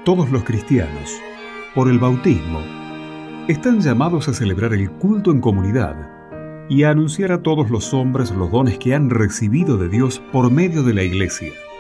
Todos los cristianos, por el bautismo, están llamados a celebrar el culto en comunidad y a anunciar a todos los hombres los dones que han recibido de Dios por medio de la Iglesia.